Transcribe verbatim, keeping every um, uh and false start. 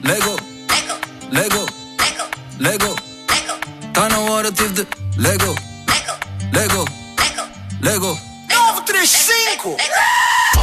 Lego, Lego, Lego, tá na hora, tive de Lego, Lego, Lego, Lego. nove três cinco